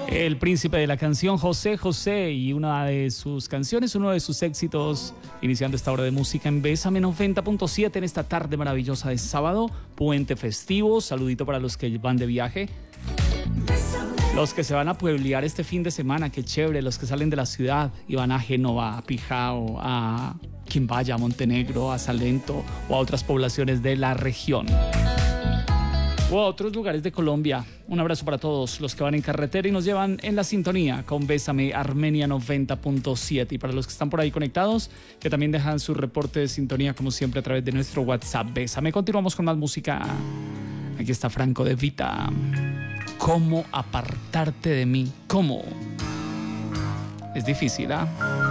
El príncipe de la canción, José José, y una de sus canciones, uno de sus éxitos, iniciando esta hora de música en Bésame 90.7 en esta tarde maravillosa de sábado, puente festivo. Saludito para los que van de viaje, los que se van a pueblear este fin de semana, qué chévere, los que salen de la ciudad y van a Génova, a Pijao, a quien vaya, a Montenegro, a Salento o a otras poblaciones de la región o a otros lugares de Colombia. Un abrazo para todos los que van en carretera y nos llevan en la sintonía con Bésame Armenia 90.7. Y para los que están por ahí conectados, que también dejan su reporte de sintonía como siempre a través de nuestro WhatsApp. Bésame. Continuamos con más música. Aquí está Franco De Vita. ¿Cómo apartarte de mí? ¿Cómo? Es difícil, ¿ah?